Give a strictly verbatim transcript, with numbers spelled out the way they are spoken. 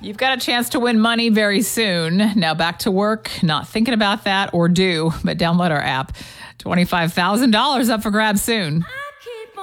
You've got a chance to win money very soon. Now back to work, not thinking about that, or do, but download our app. twenty-five thousand dollars up for grabs soon.